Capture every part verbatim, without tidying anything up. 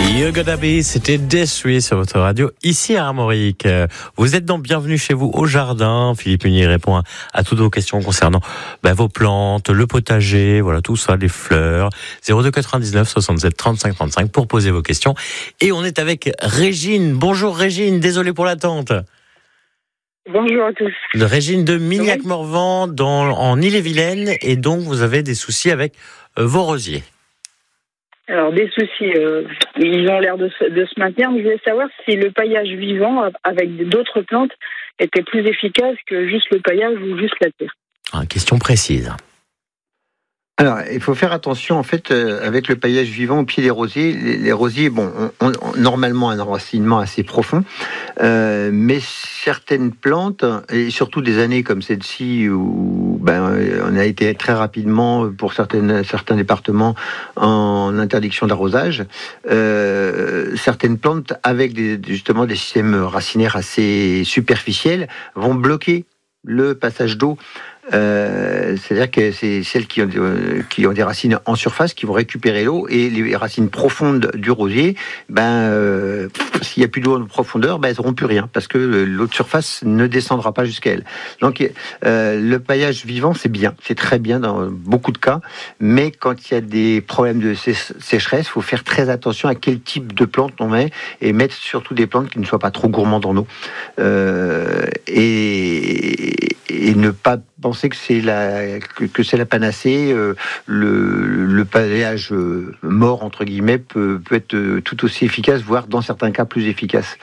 You Gotta Be, c'était Death sur votre radio, ici à Armorique. Vous êtes donc bienvenue chez vous au jardin. Philippe Munier répond à, à toutes vos questions concernant bah, vos plantes, le potager, voilà tout ça, les fleurs. zéro deux quatre-vingt-dix-neuf soixante-sept trente-cinq trente-cinq pour poser vos questions. Et on est avec Régine. Bonjour Régine, désolé pour l'attente. Bonjour à tous. Régine de Mignac-Morvan dans, en Ille-et-Vilaine, et donc vous avez des soucis avec euh, vos rosiers. Alors, des soucis, euh, ils ont l'air de se, de se maintenir. Mais je voulais savoir si le paillage vivant avec d'autres plantes était plus efficace que juste le paillage ou juste la terre. Ah, question précise. Alors, il faut faire attention, en fait, euh, avec le paillage vivant au pied des rosiers. Les, les rosiers, bon, ont, ont normalement un enracinement assez profond, euh, mais certaines plantes, et surtout des années comme celle-ci, où ben, on a été très rapidement, pour certaines, certains départements, en interdiction d'arrosage, euh, certaines plantes, avec des, justement des systèmes racinaires assez superficiels, vont bloquer le passage d'eau. Euh, c'est-à-dire que c'est celles qui ont, euh, qui ont des racines en surface qui vont récupérer l'eau, et les racines profondes du rosier, ben, euh, s'il n'y a plus d'eau en profondeur, ben, elles n'auront plus rien parce que l'eau de surface ne descendra pas jusqu'à elles. Donc euh, le paillage vivant, c'est bien, c'est très bien dans beaucoup de cas, mais quand il y a des problèmes de sécheresse, il faut faire très attention à quel type de plante on met, et mettre surtout des plantes qui ne soient pas trop gourmandes en eau, euh, et, et ne pas penser que c'est la que, que c'est la panacée. Euh, le, le paillage euh, mort entre guillemets peut, peut être euh, tout aussi efficace, voire dans certains cas plus efficace.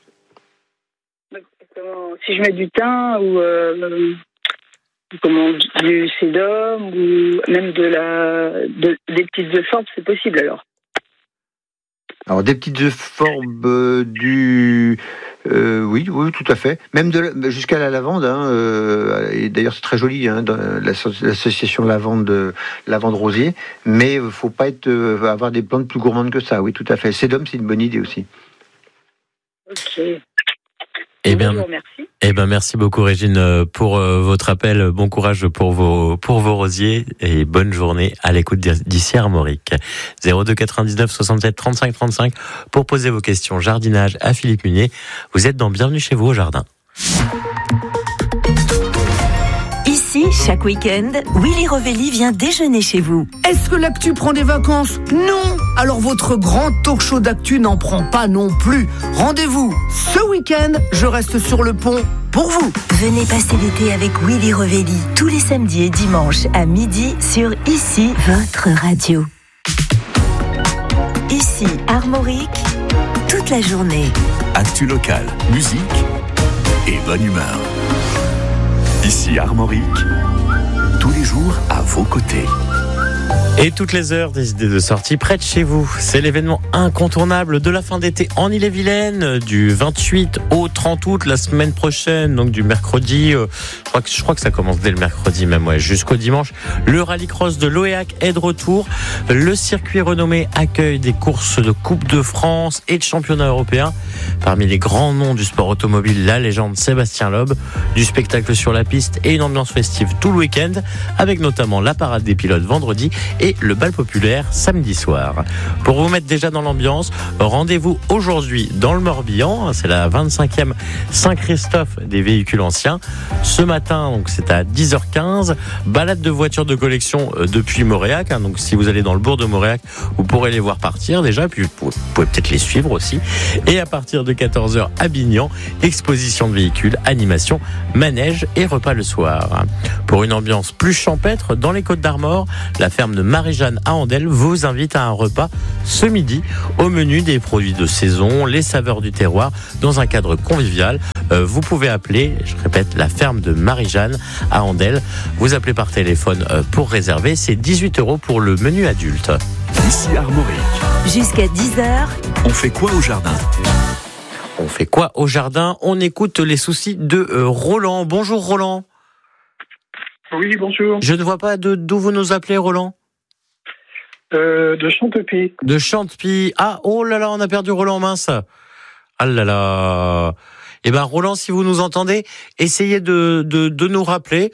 Si je mets du thym ou euh, comment, du sédum ou même de la de, des petites euphorbes, c'est possible alors. Alors des petites euphorbes, euh, du Euh, oui, oui, tout à fait. Même de la, jusqu'à la lavande. Hein, euh, et d'ailleurs, c'est très joli, hein, dans l'association lavande, lavande rosier. Mais il ne faut pas être, euh, avoir des plantes plus gourmandes que ça. Oui, tout à fait. Sédum, c'est une bonne idée aussi. Ok. Eh bien, merci. Eh ben, merci beaucoup Régine pour euh, votre appel. Bon courage pour vos pour vos rosiers et bonne journée à l'écoute d'ici Armorique. zéro deux quatre-vingt-dix-neuf soixante-sept trente-cinq trente-cinq pour poser vos questions jardinage à Philippe Munier. Vous êtes dans Bienvenue chez vous au jardin. Ici, chaque week-end, Willy Rovelli vient déjeuner chez vous. Est-ce que l'actu prend des vacances ? Non ! Alors votre grand talk show d'actu n'en prend pas non plus. Rendez-vous ce week-end, je reste sur le pont pour vous. Venez passer l'été avec Willy Rovelli, tous les samedis et dimanches à midi sur Ici, votre radio. Ici, Armorique, toute la journée. Actu locale, musique et bonne humeur. Ici Armorique, tous les jours à vos côtés. Et toutes les heures, des idées de sortie près de chez vous. C'est l'événement incontournable de la fin d'été en Ille-et-Vilaine, du vingt-huit au trente août, la semaine prochaine, donc du mercredi. Euh, je, crois que, je crois que ça commence dès le mercredi même, ouais, jusqu'au dimanche. Le rallycross de l'Oéac est de retour. Le circuit renommé accueille des courses de Coupe de France et de championnat européen. Parmi les grands noms du sport automobile, la légende Sébastien Loeb, du spectacle sur la piste et une ambiance festive tout le week-end, avec notamment la parade des pilotes vendredi et le bal populaire samedi soir. Pour vous mettre déjà dans l'ambiance, rendez-vous aujourd'hui dans le Morbihan. C'est la vingt-cinquième Saint-Christophe des véhicules anciens. Ce matin, donc c'est à dix heures quinze. Balade de voitures de collection depuis Moréac. Hein, donc si vous allez dans le bourg de Moréac, vous pourrez les voir partir déjà. Puis vous pouvez peut-être les suivre aussi. Et à partir de quatorze heures à Bignan, exposition de véhicules, animation, manège et repas le soir. Pour une ambiance plus champêtre, dans les Côtes d'Armor, la ferme de Marie-Jeanne à Andelle vous invite à un repas ce midi. Au menu, des produits de saison, les saveurs du terroir, dans un cadre convivial. Euh, vous pouvez appeler, je répète, la ferme de Marie-Jeanne à Andelle. Vous appelez par téléphone euh, pour réserver. C'est dix-huit euros pour le menu adulte. Ici Armorique. Jusqu'à dix heures. On fait quoi au jardin ? On fait quoi au jardin ? On écoute les soucis de euh, Roland. Bonjour Roland. Oui, bonjour. Je ne vois pas de, d'où vous nous appelez, Roland. Euh, de Chantepie. De Chantepie. Ah, oh là là, on a perdu Roland, mince. Ah là là. Eh ben, Roland, si vous nous entendez, essayez de, de, de nous rappeler.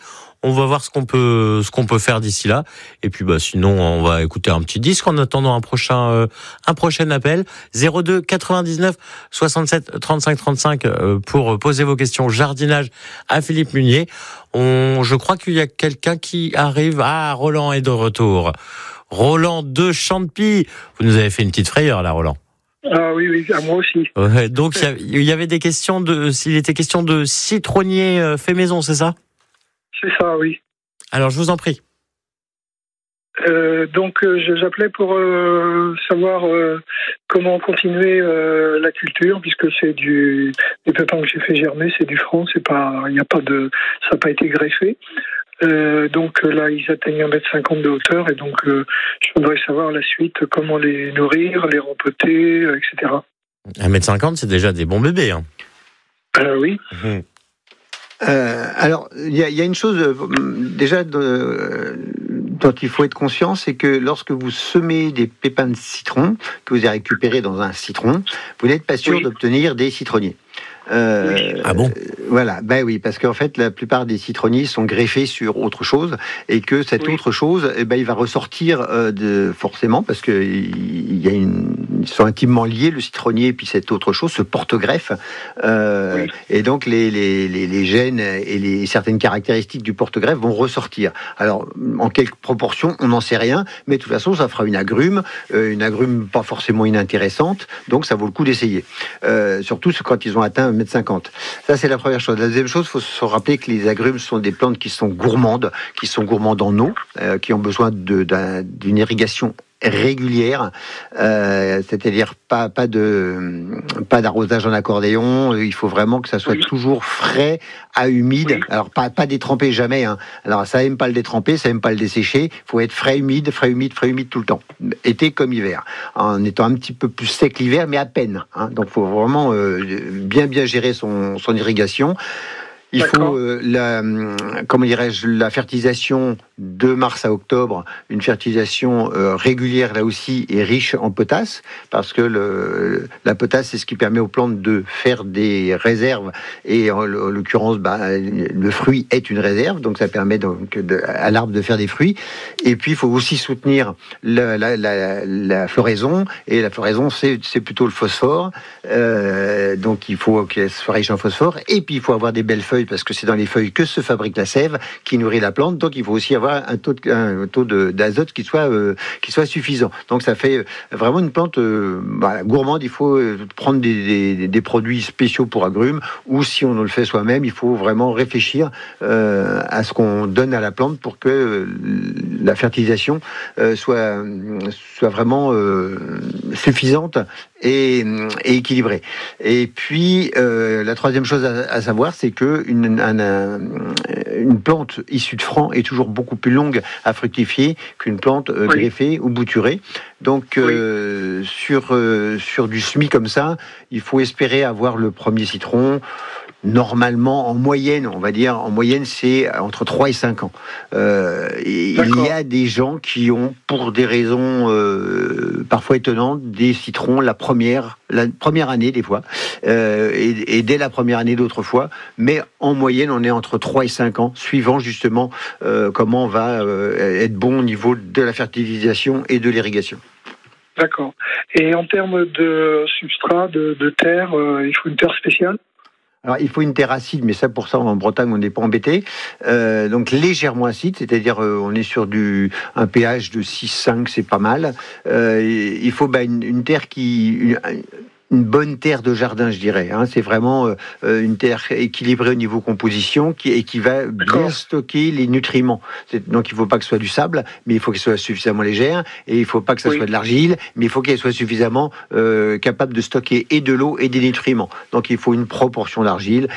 On va voir ce qu'on peut, ce qu'on peut faire d'ici là. Et puis, bah, sinon, on va écouter un petit disque en attendant un prochain, euh, un prochain appel. zéro deux quatre-vingt-dix-neuf soixante-sept trente-cinq trente-cinq euh, pour poser vos questions jardinage à Philippe Munier. On, je crois qu'il y a quelqu'un qui arrive. Ah, Roland est de retour. Roland de Chantepie. Vous nous avez fait une petite frayeur, là, Roland. Ah oui, oui, à moi aussi. Ouais, donc, il y avait des questions de, s'il était question de citronnier euh, fait maison, c'est ça? C'est ça, oui. Alors, je vous en prie. Euh, donc, euh, j'appelais pour euh, savoir euh, comment continuer euh, la culture, puisque c'est du des pépins que j'ai fait germer, c'est du franc, c'est pas, il n'y a pas de, ça n'a pas été greffé. Euh, donc là, ils atteignent un mètre cinquante de hauteur, et donc euh, je voudrais savoir la suite, comment les nourrir, les rempoter, euh, et cetera. un mètre cinquante, c'est déjà des bons bébés. Hein. Euh, oui. Mmh. Euh, alors, il y, y a une chose euh, déjà de, euh, dont il faut être conscient, c'est que lorsque vous semez des pépins de citron que vous avez récupérés dans un citron, vous n'êtes pas sûr oui. d'obtenir des citronniers. Euh, oui. Ah bon ? Voilà, ben oui, parce qu'en fait, la plupart des citronniers sont greffés sur autre chose, et que cette oui. autre chose, eh ben, il va ressortir euh, de, forcément, parce que il y a une, ils sont intimement liés, le citronnier et puis cette autre chose, ce porte-greffe, euh, oui. et donc les, les, les, les gènes et les certaines caractéristiques du porte-greffe vont ressortir. Alors, en quelle proportion, on n'en sait rien, mais de toute façon, ça fera une agrume, euh, une agrume pas forcément inintéressante, donc ça vaut le coup d'essayer. Euh, surtout quand ils ont atteint un mètre cinquante. Ça, c'est la première chose. La deuxième chose, il faut se rappeler que les agrumes sont des plantes qui sont gourmandes, qui sont gourmandes en eau, euh, qui ont besoin de, d'un, d'une irrigation régulière, euh, c'est-à-dire pas pas de pas d'arrosage en accordéon. Il faut vraiment que ça soit oui. toujours frais à humide. Oui. Alors pas pas détrempé jamais. Hein. Alors ça aime pas le détremper, ça aime pas le dessécher. Il faut être frais humide, frais humide, frais humide tout le temps, été comme hiver, en étant un petit peu plus sec l'hiver, mais à peine. Hein. Donc faut vraiment euh, bien bien gérer son son irrigation. Il D'accord. faut euh, la, comment dirais-je, la fertilisation de mars à octobre, une fertilisation euh, régulière là aussi et riche en potasse, parce que le, la potasse c'est ce qui permet aux plantes de faire des réserves, et en, en l'occurrence bah, le fruit est une réserve, donc ça permet donc de, à l'arbre de faire des fruits. Et puis il faut aussi soutenir la, la, la, la floraison, et la floraison c'est, c'est plutôt le phosphore, euh, donc il faut qu'elle soit riche en phosphore, et puis il faut avoir des belles feuilles, parce que c'est dans les feuilles que se fabrique la sève qui nourrit la plante, donc il faut aussi avoir un taux, de, un taux de, d'azote qui soit, euh, qui soit suffisant. Donc ça fait vraiment une plante euh, bah, gourmande. Il faut prendre des, des, des produits spéciaux pour agrumes, ou si on le fait soi-même, il faut vraiment réfléchir euh, à ce qu'on donne à la plante pour que euh, la fertilisation euh, soit, soit vraiment euh, suffisante et, et équilibrée. Et puis euh, la troisième chose à, à savoir, c'est que une, un, un, une plante issue de franc est toujours beaucoup plus longue à fructifier qu'une plante euh, oui. greffée ou bouturée. Donc euh, oui. sur euh, sur du semis comme ça, il faut espérer avoir le premier citron. Normalement, en moyenne, on va dire, en moyenne, c'est entre trois et cinq ans. Euh, et il y a des gens qui ont, pour des raisons euh, parfois étonnantes, des citrons la première, la première année, des fois, euh, et, et dès la première année d'autres fois. Mais en moyenne, on est entre trois et cinq ans, suivant justement euh, comment on va euh, être bon au niveau de la fertilisation et de l'irrigation. D'accord. Et en termes de substrat, de, de terre, euh, il faut une terre spéciale ? Alors, il faut une terre acide, mais ça, pour ça, en Bretagne, on n'est pas embêté. Euh, donc, légèrement acide, c'est-à-dire, euh, on est sur du, un pH de six cinq, c'est pas mal. Euh, il faut bah, une, une terre qui... Une, une bonne terre de jardin, je dirais. Hein. C'est vraiment euh, une terre équilibrée au niveau composition qui, et qui va D'accord. bien stocker les nutriments. C'est, donc, il ne faut pas que ce soit du sable, mais il faut qu'elle soit suffisamment légère, et il ne faut pas que ce oui. soit de l'argile, mais il faut qu'elle soit suffisamment euh, capable de stocker et de l'eau et des nutriments. Donc, il faut une proportion d'argile.